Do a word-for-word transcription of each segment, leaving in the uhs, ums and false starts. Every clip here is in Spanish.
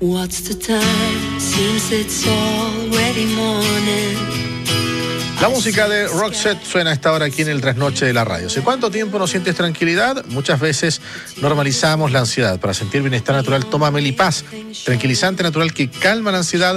What's the time? Seems it's already morning. La música de Roxette suena a esta hora aquí en el Trasnoche de la radio. ¿Hace cuánto tiempo no sientes tranquilidad? Muchas veces normalizamos la ansiedad. Para sentir bienestar natural, toma Melipaz, tranquilizante natural que calma la ansiedad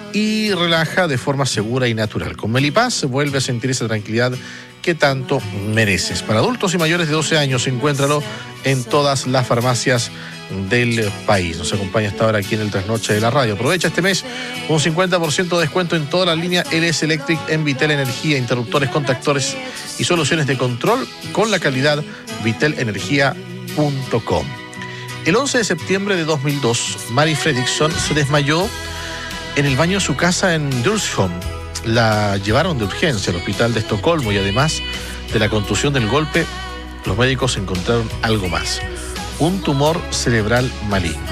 y relaja de forma segura y natural. Con Melipaz vuelve a sentir esa tranquilidad que tanto mereces. Para adultos y mayores de doce años, encuéntralo en todas las farmacias del país. Nos acompaña hasta ahora aquí en el Trasnoche de la radio. Aprovecha este mes un cincuenta por ciento de descuento en toda la línea L S Electric en Vitel Energía, interruptores, contactores y soluciones de control con la calidad vitel energía punto com. El once de septiembre de dos mil dos, Mari Fredriksson se desmayó en el baño de su casa en Djursholm. La llevaron de urgencia al hospital de Estocolmo y además de la contusión del golpe, los médicos encontraron algo más: un tumor cerebral maligno.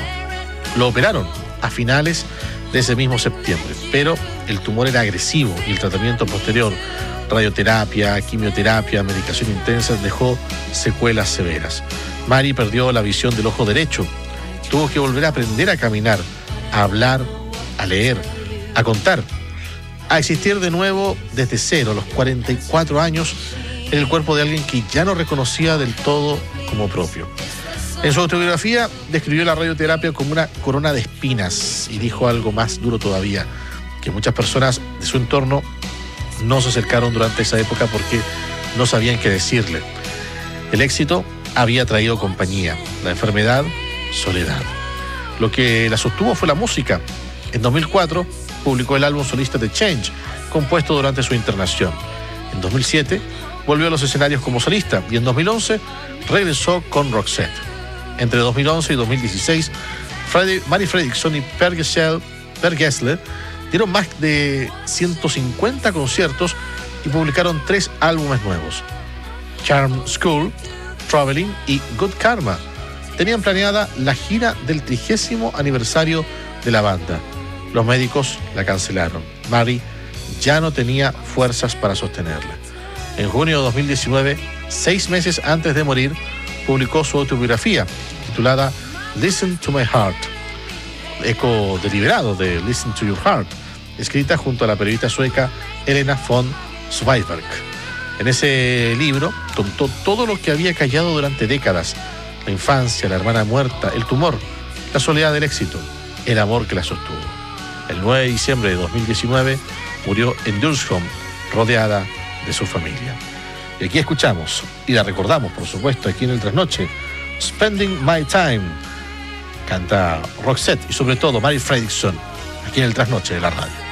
Lo operaron a finales de ese mismo septiembre, pero el tumor era agresivo y el tratamiento posterior, radioterapia, quimioterapia, medicación intensa, dejó secuelas severas. Mari perdió la visión del ojo derecho, tuvo que volver a aprender a caminar, a hablar, a leer, a contar, a existir de nuevo desde cero, a los cuarenta y cuatro años, en el cuerpo de alguien que ya no reconocía del todo como propio. En su autobiografía describió la radioterapia como una corona de espinas y dijo algo más duro todavía, que muchas personas de su entorno no se acercaron durante esa época porque no sabían qué decirle. El éxito había traído compañía, la enfermedad, soledad. Lo que la sostuvo fue la música. En dos mil cuatro publicó el álbum solista The Change, compuesto durante su internación. En dos mil siete volvió a los escenarios como solista y en dos mil once regresó con Roxette. Entre dos mil once y dos mil dieciséis, Freddy, Mari Fredriksson y Per Gessle, Per Gessle dieron más de ciento cincuenta conciertos y publicaron tres álbumes nuevos: Charm School, Traveling y Good Karma. Tenían planeada la gira del trigésimo aniversario de la banda. Los médicos la cancelaron. Mari ya no tenía fuerzas para sostenerla. En junio de dos mil diecinueve, seis meses antes de morir, publicó su autobiografía titulada Listen to My Heart, eco deliberado de Listen to Your Heart, escrita junto a la periodista sueca Helena von Zweigbergk. En ese libro contó todo lo que había callado durante décadas: la infancia, la hermana muerta, el tumor, la soledad del éxito, el amor que la sostuvo. El nueve de diciembre de dos mil diecinueve murió en Djursholm, rodeada de su familia. Y aquí escuchamos, y la recordamos, por supuesto, aquí en el Trasnoche, Spending My Time. Canta Roxette y sobre todo Mari Fredriksson, aquí en el Trasnoche de la radio.